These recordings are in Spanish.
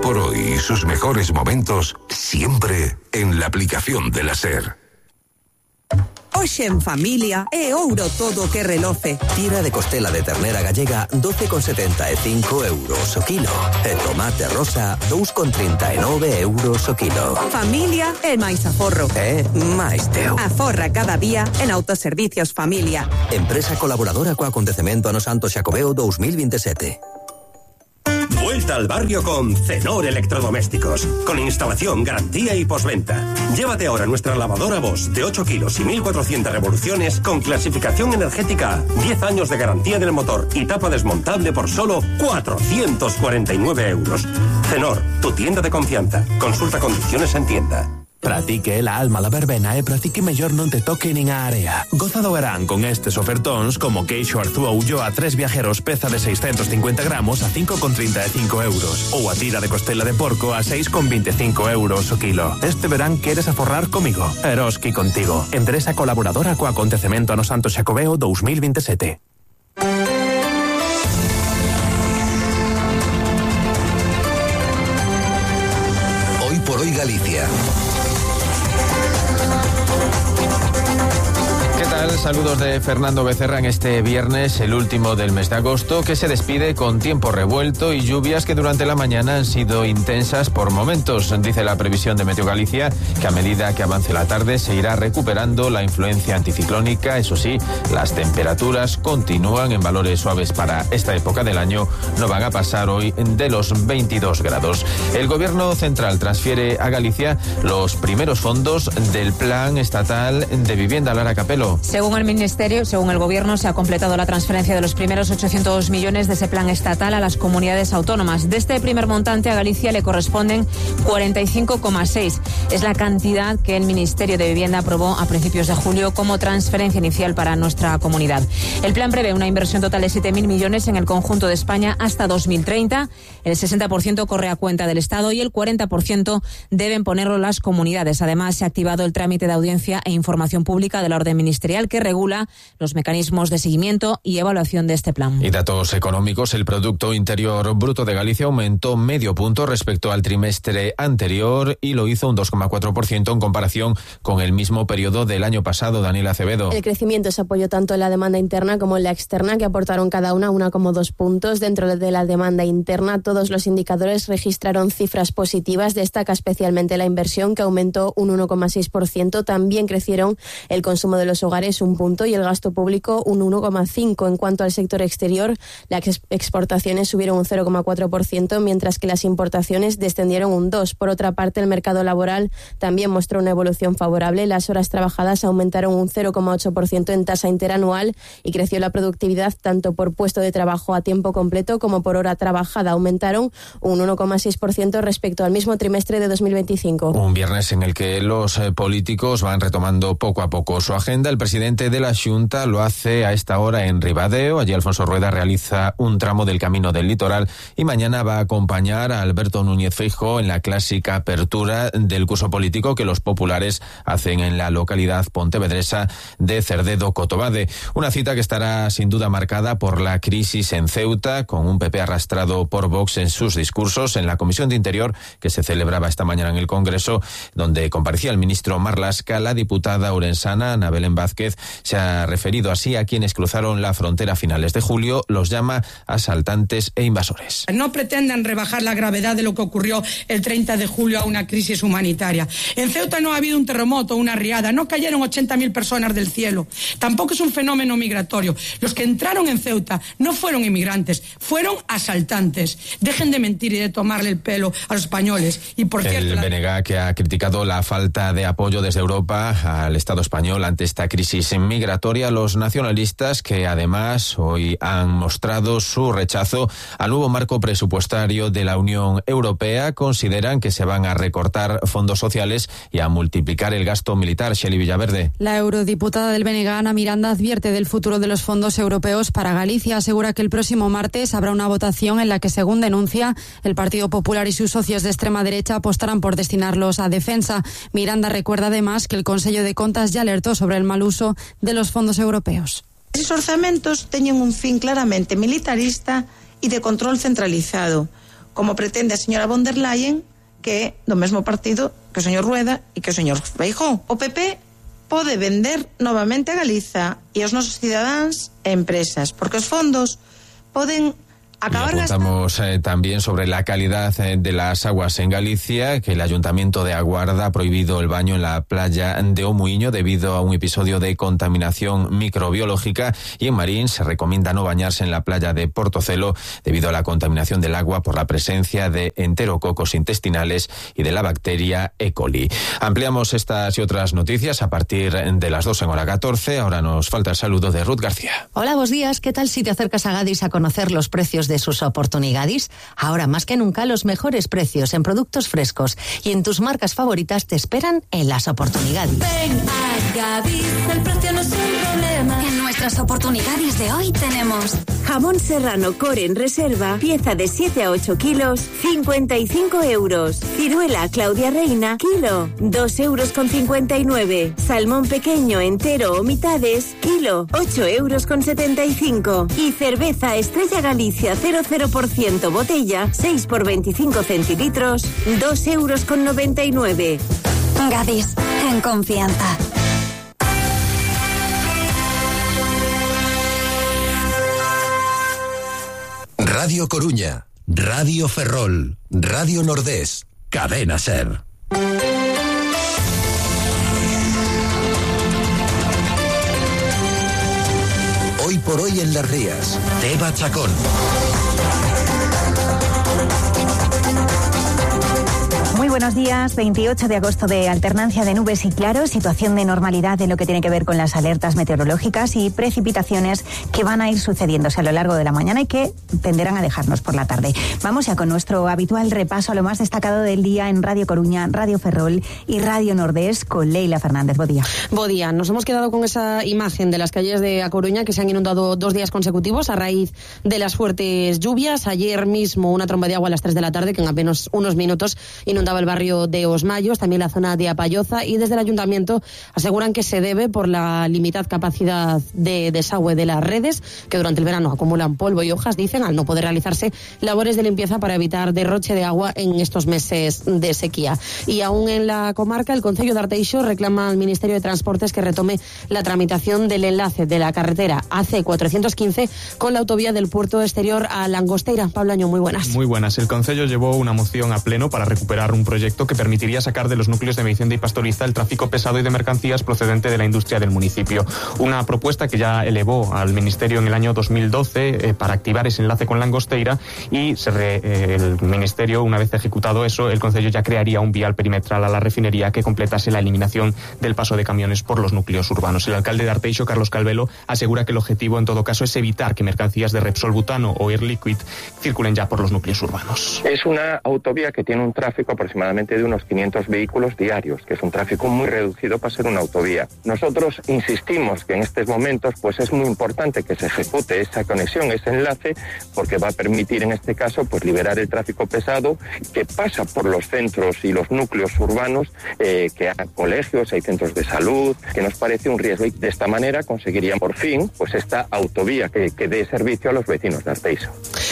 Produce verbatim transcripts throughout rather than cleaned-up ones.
por hoy y sus mejores momentos siempre en la aplicación de la SER. Hoxe en familia é ouro todo que reloce. Tira de costela de ternera gallega doce con setenta e cinco euros o kilo. E tomate rosa dous con trinta e nove euros o kilo. Familia é máis aforro. É máis teu. Aforra cada día en Autoservicios Familia. Empresa colaboradora co acontecemento Ano Santo Xacobeo dos mil veintisiete. Vuelta al barrio con Cenor Electrodomésticos. Con instalación, garantía y postventa. Llévate ahora nuestra lavadora Bosch de ocho kilos y mil cuatrocientas revoluciones con clasificación energética, diez años de garantía del motor y tapa desmontable por solo cuatrocientos cuarenta y nueve euros. Cenor, tu tienda de confianza. Consulta condiciones en tienda. Pratique la alma la verbena e pratique mellor non te toque nin a area. Goza do verán con estes ofertóns como queixo Arzúa Ulloa a tres viajeros peza de seiscentos cincuenta gramos a cinco con trinta e cinco euros ou a tira de costela de porco a seis con vinte e cinco euros o kilo. Este verán queres aforrar comigo. Eroski contigo. Empresa colaboradora co acontecemento Ano Santo Xacobeo dos mil veintisiete. Hoy por hoy Galicia. Saludos de Fernando Becerra en este viernes, el último del mes de agosto, que se despide con tiempo revuelto y lluvias que durante la mañana han sido intensas por momentos. Dice la previsión de Meteo Galicia que a medida que avance la tarde se irá recuperando la influencia anticiclónica. Eso sí, las temperaturas continúan en valores suaves para esta época del año. No van a pasar hoy de los veintidós grados. El Gobierno Central transfiere a Galicia los primeros fondos del Plan Estatal de Vivienda. Lara Capelo. Según el Ministerio, según el Gobierno, se ha completado la transferencia de los primeros ochocientos millones de ese plan estatal a las comunidades autónomas. De este primer montante a Galicia le corresponden cuarenta y cinco coma seis. Es la cantidad que el Ministerio de Vivienda aprobó a principios de julio como transferencia inicial para nuestra comunidad. El plan prevé una inversión total de siete mil millones en el conjunto de España hasta dos mil treinta. El sesenta por ciento corre a cuenta del Estado y el cuarenta por ciento deben ponerlo las comunidades. Además, se ha activado el trámite de audiencia e información pública de la orden ministerial que regula los mecanismos de seguimiento y evaluación de este plan. Y datos económicos, el Producto Interior Bruto de Galicia aumentó medio punto respecto al trimestre anterior y lo hizo un dos coma cuatro por ciento en comparación con el mismo periodo del año pasado. Daniela Acevedo. El crecimiento se apoyó tanto en la demanda interna como en la externa, que aportaron cada una uno coma dos puntos. Dentro de la demanda interna, todos los indicadores registraron cifras positivas. Destaca especialmente la inversión, que aumentó un uno coma seis por ciento. También crecieron el consumo de los hogares un punto y el gasto público un uno coma cinco por ciento. En cuanto al sector exterior, las exportaciones subieron un cero coma cuatro por ciento, mientras que las importaciones descendieron un dos por ciento. Por otra parte, el mercado laboral también mostró una evolución favorable. Las horas trabajadas aumentaron un cero coma ocho por ciento en tasa interanual y creció la productividad tanto por puesto de trabajo a tiempo completo como por hora trabajada. Aumentaron un uno coma seis por ciento respecto al mismo trimestre de dos mil veinticinco. Un viernes en el que los eh, políticos van retomando poco a poco su agenda. El presidente de la Xunta lo hace a esta hora en Ribadeo. Allí Alfonso Rueda realiza un tramo del Camino del Litoral y mañana va a acompañar a Alberto Núñez Feijóo en la clásica apertura del curso político que los populares hacen en la localidad pontevedresa de Cerdedo-Cotobade. Una cita que estará sin duda marcada por la crisis en Ceuta, con un P P arrastrado por Vox en sus discursos. En la Comisión de Interior, que se celebraba esta mañana en el Congreso, donde comparecía el ministro Marlaska, la diputada orensana Ana Belén Vázquez se ha referido así a quienes cruzaron la frontera a finales de julio. Los llama asaltantes e invasores. No pretendan rebajar la gravedad de lo que ocurrió el treinta de julio a una crisis humanitaria. En Ceuta no ha habido un terremoto, una riada, no cayeron ochenta mil personas del cielo. Tampoco es un fenómeno migratorio. Los que entraron en Ceuta no fueron inmigrantes, fueron asaltantes. Dejen de mentir y de tomarle el pelo a los españoles. Y por cierto, el B N G, que ha criticado la falta de apoyo desde Europa al Estado español ante esta crisis migratoria. Los nacionalistas, que además hoy han mostrado su rechazo al nuevo marco presupuestario de la Unión Europea, consideran que se van a recortar fondos sociales y a multiplicar el gasto militar. Shelley Villaverde. La eurodiputada del B N G, Ana Miranda, advierte del futuro de los fondos europeos para Galicia. Asegura que el próximo martes habrá una votación en la que, según denuncia, el Partido Popular y sus socios de extrema derecha apostarán por destinarlos a defensa. Miranda recuerda además que el Consello de Contas ya alertó sobre el mal uso de los fondos europeos. Esos orzamentos teñen un fin claramente militarista e de control centralizado, como pretende a señora von der Leyen, que é do mesmo partido que o señor Rueda e que o señor Feijóo. O P P pode vender novamente a Galiza e aos nosos cidadáns e empresas, porque os fondos poden acabar y apuntamos eh, también sobre la calidad eh, de las aguas en Galicia, que el Ayuntamiento de Aguarda ha prohibido el baño en la playa de Omuiño debido a un episodio de contaminación microbiológica, y en Marín se recomienda no bañarse en la playa de Portocelo debido a la contaminación del agua por la presencia de enterococos intestinales y de la bacteria E. coli. Ampliamos estas y otras noticias a partir de las dos en hora catorce. Ahora nos falta el saludo de Ruth García. Hola, buenos días. ¿Qué tal si te acercas a Gadis a conocer los precios de sus oportunidades? Ahora más que nunca los mejores precios en productos frescos y en tus marcas favoritas te esperan en las oportunidades. Ven a Gadis, el precio no es un problema. En nuestras oportunidades de hoy tenemos jamón serrano core en reserva, pieza de siete a ocho kilos, cincuenta y cinco euros. Ciruela Claudia Reina, kilo, dos euros con cincuenta y nueve. Salmón pequeño entero o mitades, kilo, ocho euros con setenta y cinco. Y cerveza Estrella Galicia cero cero por ciento botella, seis por veinticinco centilitros, dos euros con noventa y nueve. Gadis, en confianza. Radio Coruña, Radio Ferrol, Radio Nordés, Cadena Ser. Hoy por hoy en Las Rías, Teba Chacón. Muy buenos días, veintiocho de agosto, de alternancia de nubes y claros, situación de normalidad en lo que tiene que ver con las alertas meteorológicas y precipitaciones que van a ir sucediéndose a lo largo de la mañana y que tenderán a dejarnos por la tarde. Vamos ya con nuestro habitual repaso a lo más destacado del día en Radio Coruña, Radio Ferrol y Radio Nordés con Leila Fernández. Buen día. Buen día. Nos hemos quedado con esa imagen de las calles de A Coruña que se han inundado dos días consecutivos a raíz de las fuertes lluvias. Ayer mismo una tromba de agua a las tres de la tarde que en apenas unos minutos inundaba el barrio de Os Mayos, también la zona de Apalloza, y desde el ayuntamiento aseguran que se debe por la limitada capacidad de desagüe de las redes, que durante el verano acumulan polvo y hojas, dicen, al no poder realizarse labores de limpieza para evitar derroche de agua en estos meses de sequía. Y aún en la comarca, el Concello de Arteixo reclama al Ministerio de Transportes que retome la tramitación del enlace de la carretera A C cuatrocientos quince con la autovía del puerto exterior a Langosteira. Pablo Año, muy buenas. Muy buenas. El Concello llevó una moción a pleno para recuperar un proyecto que permitiría sacar de los núcleos de Medición de y Pastoriza el tráfico pesado y de mercancías procedente de la industria del municipio. Una propuesta que ya elevó al Ministerio en el año dos mil doce eh, para activar ese enlace con Langosteira, y se re, eh, el Ministerio, una vez ejecutado eso, el Concello ya crearía un vial perimetral a la refinería que completase la eliminación del paso de camiones por los núcleos urbanos. El alcalde de Arteixo, Carlos Calvelo, asegura que el objetivo en todo caso es evitar que mercancías de Repsol Butano o Air Liquid circulen ya por los núcleos urbanos. Es una autovía que tiene un tráfico aproximadamente de unos quinientos vehículos diarios, que es un tráfico muy reducido para ser una autovía. Nosotros insistimos que en estos momentos pues es muy importante que se ejecute esa conexión, ese enlace, porque va a permitir en este caso pues liberar el tráfico pesado que pasa por los centros y los núcleos urbanos, eh, que hay colegios, hay centros de salud, que nos parece un riesgo, y de esta manera conseguirían por fin pues esta autovía que, que dé servicio a los vecinos de Arteixo.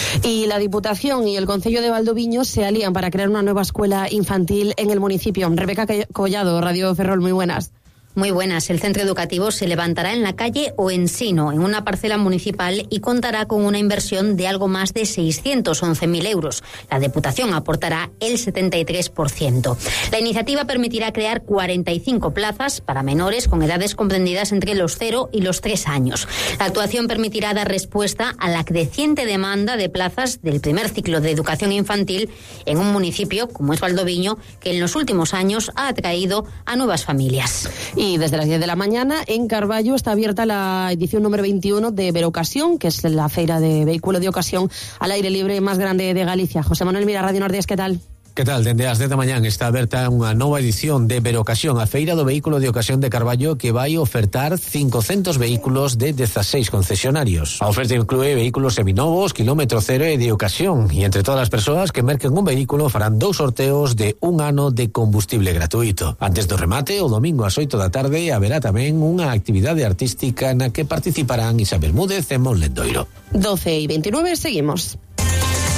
Y la Diputación y el Concello de Valdoviño se alían para crear una nueva escuela infantil en el municipio. Rebeca Collado, Radio Ferrol, muy buenas. Muy buenas. El centro educativo se levantará en la calle Oensino, en una parcela municipal, y contará con una inversión de algo más de seiscientos once mil euros. La Diputación aportará el setenta y tres por ciento. La iniciativa permitirá crear cuarenta y cinco plazas para menores con edades comprendidas entre los cero y los tres años. La actuación permitirá dar respuesta a la creciente demanda de plazas del primer ciclo de educación infantil en un municipio como es Valdoviño, que en los últimos años ha atraído a nuevas familias. Y desde las diez de la mañana en Carballo está abierta la edición número veintiuno de Verocasión, que es la feira de vehículo de ocasión al aire libre más grande de Galicia. José Manuel Mira, Radio Nordés, ¿qué tal? Que tal? Dende as dez da mañán está aberta unha nova edición de Verocasión, a feira do vehículo de ocasión de Carballo, que vai ofertar cincocentos vehículos de dezaseis concesionarios. A oferta inclúe vehículos seminovos, kilómetro cero e de ocasión, e entre todas as persoas que merquen un vehículo farán dous sorteos de un ano de combustible gratuito. Antes do remate, o domingo ás oito da tarde, haberá tamén unha actividade artística na que participarán Isa Bermúdez e Mon Lendoiro. doce y veintinueve, seguimos.